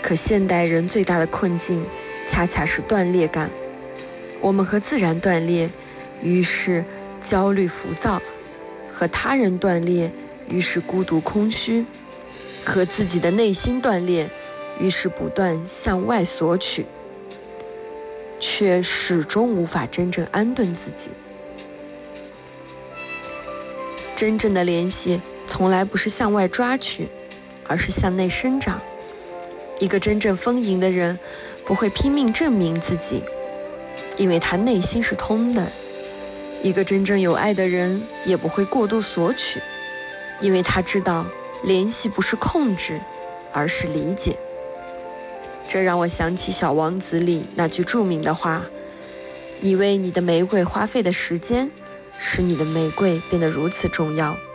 可现代人最大的困境，恰恰是断裂感。我们和自然断裂，于是焦虑浮躁；和他人断裂，于是孤独空虚；和自己的内心断裂，于是不断向外索取，却始终无法真正安顿自己。真正的联系从来不是向外抓取，而是向内生长。一个真正丰盈的人不会拼命证明自己，因为他内心是通的。一个真正有爱的人也不会过度索取，因为他知道联系不是控制，而是理解。这让我想起《小王子》里那句著名的话：你为你的玫瑰花费的时间，使你的玫瑰变得如此重要。